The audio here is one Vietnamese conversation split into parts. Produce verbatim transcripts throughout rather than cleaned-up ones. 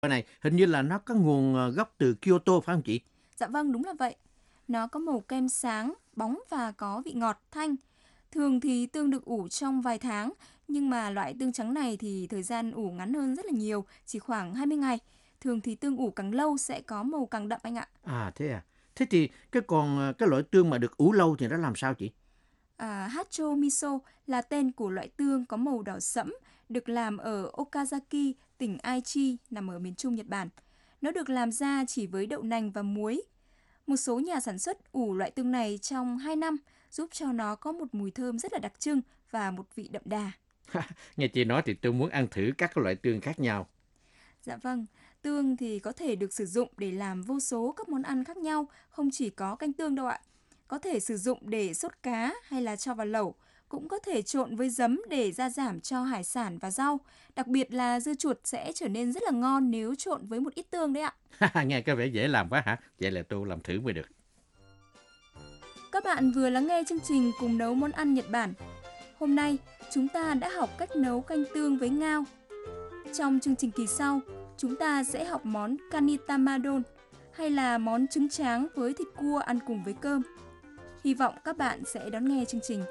này hình như là nó có nguồn ờ, gốc từ Kyoto phải không chị? Dạ vâng, đúng là vậy. Nó có màu kem sáng, bóng và có vị ngọt, thanh. Thường thì tương được ủ trong vài tháng, nhưng mà loại tương trắng này thì thời gian ủ ngắn hơn rất là nhiều, chỉ khoảng hai mươi ngày. Thường thì tương ủ càng lâu sẽ có màu càng đậm anh ạ. À thế à. Thế thì cái còn ờ, cái loại tương mà được ủ lâu thì nó làm sao chị? À, Hacho miso là tên của loại tương có màu đỏ sẫm, được làm ở Okazaki, tỉnh Aichi, nằm ở miền Trung Nhật Bản. Nó được làm ra chỉ với đậu nành và muối. Một số nhà sản xuất ủ loại tương này trong hai năm, giúp cho nó có một mùi thơm rất là đặc trưng và một vị đậm đà. Nghe chị nói thì tôi muốn ăn thử các cái loại tương khác nhau. Dạ vâng, tương thì có thể được sử dụng để làm vô số các món ăn khác nhau, không chỉ có canh tương đâu ạ. Có thể sử dụng để sốt cá hay là cho vào lẩu, cũng có thể trộn với giấm để gia giảm cho hải sản và rau. Đặc biệt là dưa chuột sẽ trở nên rất là ngon nếu trộn với một ít tương đấy ạ. Nghe có vẻ dễ làm quá hả? Vậy là tôi làm thử mới được. Các bạn vừa lắng nghe chương trình Cùng nấu món ăn Nhật Bản. Hôm nay, chúng ta đã học cách nấu canh tương với ngao. Trong chương trình kỳ sau, chúng ta sẽ học món kanitamadon hay là món trứng tráng với thịt cua ăn cùng với cơm. Hy vọng các bạn sẽ đón nghe chương trình.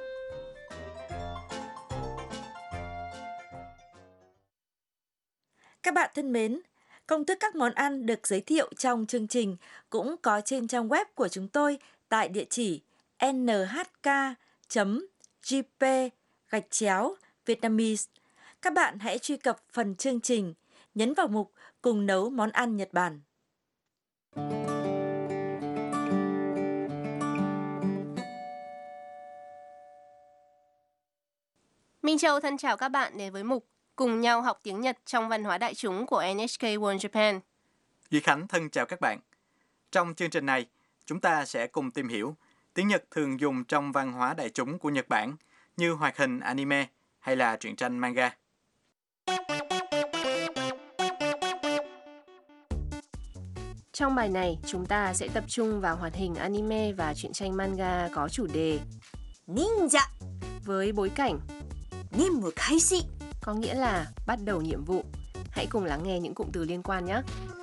Các bạn thân mến, công thức các món ăn được giới thiệu trong chương trình cũng có trên trang web của chúng tôi tại địa chỉ en hát ca chấm giê pê gạch chéo Vietnamese. Các bạn hãy truy cập phần chương trình, nhấn vào mục Cùng nấu món ăn Nhật Bản. Minh Châu thân chào các bạn đến với mục Cùng nhau học tiếng Nhật trong văn hóa đại chúng của en hát ca World Japan. Duy Khánh thân chào các bạn. Trong chương trình này, chúng ta sẽ cùng tìm hiểu tiếng Nhật thường dùng trong văn hóa đại chúng của Nhật Bản như hoạt hình anime hay là truyện tranh manga. Trong bài này, chúng ta sẽ tập trung vào hoạt hình anime và truyện tranh manga có chủ đề Ninja với bối cảnh Nimmu Kaishi. có nghĩa là bắt đầu nhiệm vụ. Hãy cùng lắng nghe những cụm từ liên quan nhé.